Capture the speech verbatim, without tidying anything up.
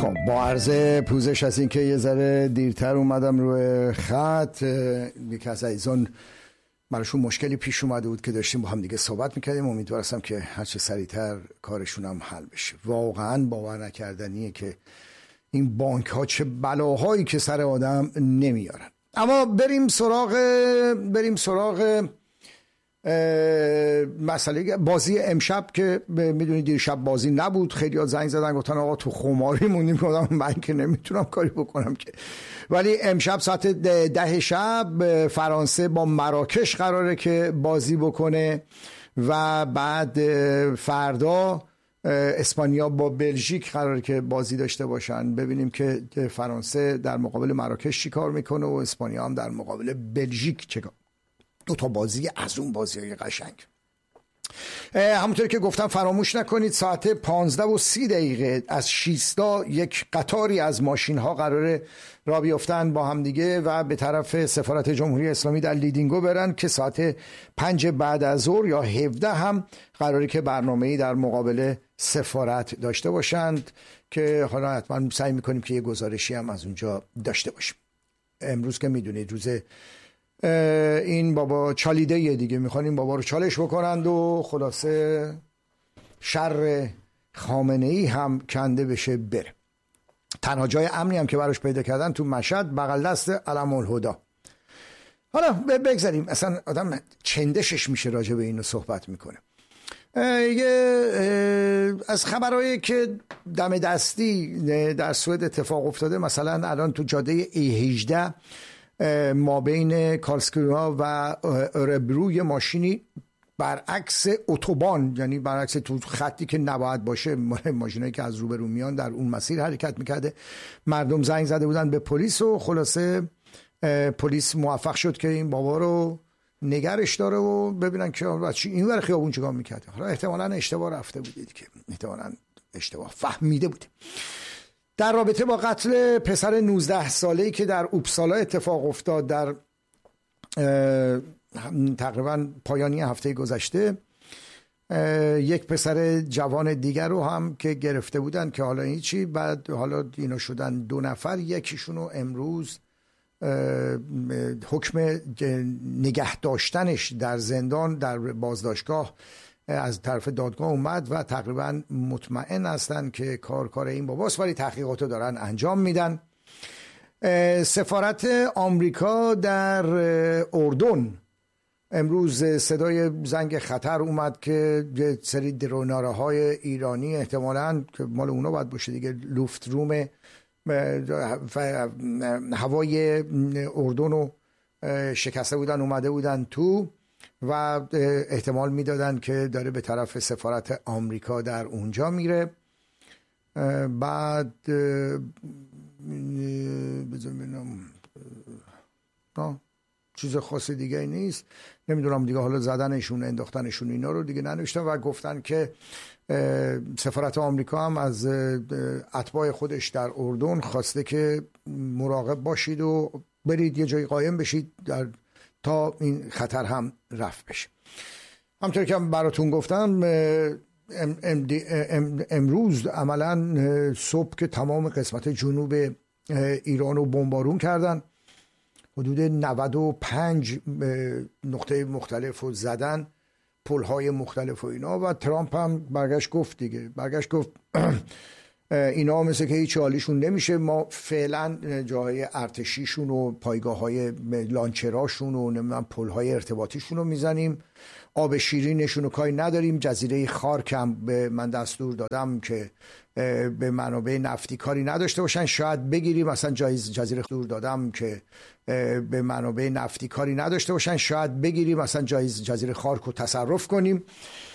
خب با عرض پوزش از این که یه ذره دیرتر اومدم روی خط، یکی از عزیزان براشون مشکلی پیش اومده بود که داشتیم با هم دیگه صحبت میکردیم. امیدوارم که هرچه سریعتر کارشون هم حل بشه. واقعا باور نکردنیه که این بانک ها چه بلاهایی که سر آدم نمیارن. اما بریم سراغ بریم سراغ مسئله بازی امشب که میدونید دیشب بازی نبود. خیلی ها زنگ زدن گفتن آقا تو خماری موندیم. گفتم من که نمیتونم کاری بکنم که، ولی امشب ساعت ده شب فرانسه با مراکش قراره که بازی بکنه و بعد فردا اسپانیا با بلژیک قراره که بازی داشته باشن. ببینیم که فرانسه در مقابل مراکش چی کار میکنه و اسپانیا هم در مقابل بلژیک چه کار. دو تا بازی از اون بازی‌های قشنگ. همونطور که گفتم فراموش نکنید ساعت پانزده و سی دقیقه از شیستا یک قطاری از ماشین ها قراره را بیفتن با هم دیگه و به طرف سفارت جمهوری اسلامی در لیدینگو برن که ساعت پنج بعد از ظهر یا هفده هم قراره که برنامه‌ای در مقابل سفارت داشته باشند که حالا حتما سعی میکنیم که یه گزارشی هم از اونجا داشته باشیم. امروز که میدونید روز این بابا چالیده یه دیگه، میخوان این بابا رو چالش بکنند و خلاصه شر خامنه‌ای هم کنده بشه بره. تنها جای امنی هم که براش پیدا کردن تو مشهد بغل دست علم الهدی. حالا بگذاریم، اصلا آدم چندشش میشه راجع به اینو صحبت میکنه. از خبرهایی که دم دستی در سوئد اتفاق افتاده، مثلا الان تو جاده ای هجده ما بین کارلسکروه و اوربرو ماشینی برعکس اتوبان، یعنی برعکس تو خطی که نباید باشه، ماشینایی که از روبرو میان در اون مسیر حرکت میکرده. مردم زنگ زده بودن به پلیس و خلاصه پلیس موفق شد که این بابا رو نگرش داره و ببینن که بچه این ور خیابون چیکار میکرده. حالا احتمالاً اشتباه رفته بودید که احتمالاً اشتباه فهمیده بود. در رابطه با قتل پسر نوزده ساله‌ای که در اوپسالا اتفاق افتاد در تقریبا پایانی هفته گذشته، یک پسر جوان دیگر رو هم که گرفته بودن که حالا هیچی، بعد حالا اینا شدن دو نفر. یکیشونو امروز حکم نگه داشتنش در زندان در بازداشتگاه از طرف دادگاه اومد و تقریبا مطمئن هستن که کار کار این باباست، ولی تحقیقاتو دارن انجام میدن. سفارت آمریکا در اردن امروز صدای زنگ خطر اومد که یه سری دروناره های ایرانی احتمالاً که مال اونا باید باشه دیگه، لوفت روم هوای اردن رو شکسته بودن، اومده بودن تو و احتمال میدادن که داره به طرف سفارت آمریکا در اونجا میره. بعد بذارم ببینم چیز خاصی دیگه نیست، نمیدونم دیگه. حالا زدنشون انداختنشون اینا رو دیگه ننوشتن و گفتن که سفارت آمریکا هم از اتباع خودش در اردن خواسته که مراقب باشید و برید یه جایی قایم بشید در تا این خطر هم رفع بشه. همطور که براتون گفتم ام ام ام امروز عملا صبح که تمام قسمت جنوب ایران رو بمبارون کردن، حدود نود و پنج نقطه مختلف رو زدن، پل‌های مختلف و اینا، و ترامپ هم برگشت گفت دیگه برگشت گفت اینا مثل که هیچ حالیشون نمیشه، ما فعلا جاهای ارتشیشون و پایگاه های لانچراشون و نمیدونم پل های ارتباطیشون رو میزنیم، آب شیرینشون رو کاری نداریم. جزیره خارکم به من دستور دادم که به منابع نفتی کاری نداشته باشن، شاید بگیریم. مثلا جزیره دور دادم که به منابع نفتی کاری نداشته باشن، شاید بگیریم مثلا جزیره خارک رو تصرف کنیم.